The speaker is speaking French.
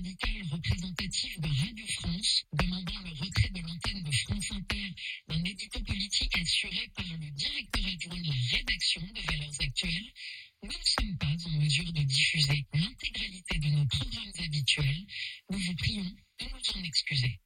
syndicale représentative de Radio France, demandant le retrait de l'antenne de France Inter d'un édito politique assuré par le directeur adjoint de la rédaction de Valeurs Actuelles, nous ne sommes pas en mesure de diffuser l'un